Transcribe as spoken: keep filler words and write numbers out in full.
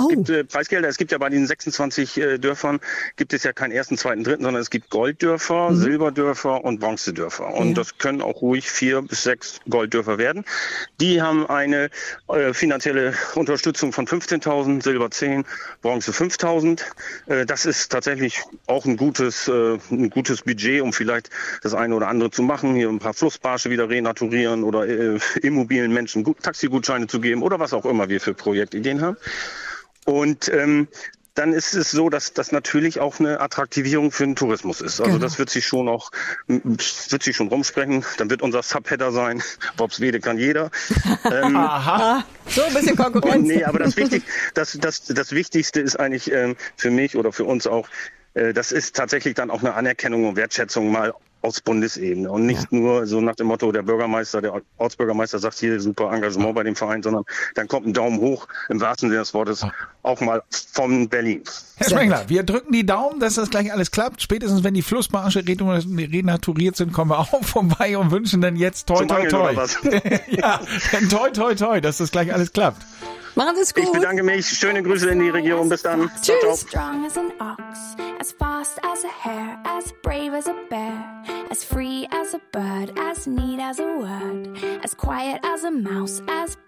Es Oh. gibt äh, Preisgelder. Es gibt ja bei den sechsundzwanzig äh, Dörfern gibt es ja keinen ersten, zweiten, dritten, sondern es gibt Golddörfer, Mhm. Silberdörfer und Bronzedörfer. Und Ja. das können auch ruhig vier bis sechs Golddörfer werden. Die haben eine äh, finanzielle Unterstützung von fünfzehntausend, Silber zehn, Bronze fünftausend. Äh, das ist tatsächlich auch ein gutes, äh, ein gutes Budget, um vielleicht das eine oder andere zu machen. Hier ein paar Flussbarsche wieder renaturieren oder äh, immobilen Menschen Gut- Taxigutscheine zu geben oder was auch immer wir für Projektideen haben. Und ähm, dann ist es so, dass das natürlich auch eine Attraktivierung für den Tourismus ist. Also Genau. das wird sich schon auch, wird sich schon rumsprechen. Dann wird unser Subheader sein. Bobswede kann jeder. ähm, Aha. Ah, so ein bisschen und Konkurrenz. nee, aber das, wichtig, das, das, das Wichtigste ist eigentlich ähm, für mich oder für uns auch, äh, das ist tatsächlich dann auch eine Anerkennung und Wertschätzung mal aus Bundesebene und nicht Ja. nur so nach dem Motto, der Bürgermeister, der Ortsbürgermeister sagt hier super Engagement bei dem Verein, sondern dann kommt ein Daumen hoch, im wahrsten Sinne des Wortes, auch mal von Berlin. Herr Sehr Spengler, wir drücken die Daumen, dass das gleich alles klappt. Spätestens, wenn die Flussbarsche renaturiert sind, kommen wir auch vorbei und wünschen dann jetzt toi, Zum toi, Angeln toi. oder was? Ja, dann toi, toi, toi, dass das gleich alles klappt. Machen Sie es Ich gut. bedanke mich. Schöne Grüße in die Region. Bis dann. Ciao, ciao. Tschüss. Strong as an ox, as fast as a hare, as brave as a bear, as free as a bird, as neat as a word, as quiet as a mouse, as